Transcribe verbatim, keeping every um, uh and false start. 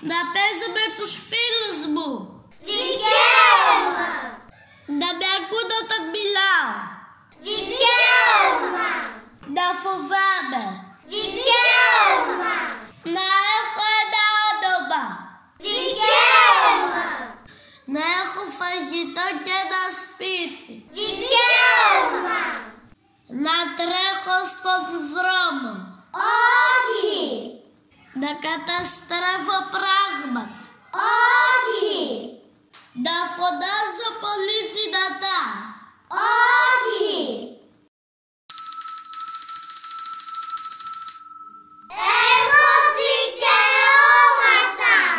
Να παίζω με τους φίλους μου. Δικαίωμα. Να με ακούν όταν μιλάω. Δικαίωμα. Να φοβάμαι. Δικαίωμα. Να έχω ένα όνομα. Δικαίωμα. Να έχω φαγητό και ένα σπίτι. Δικαίωμα. Να τρέχω στον δρόμο. Όχι. Να καταστρέφω πράγματα.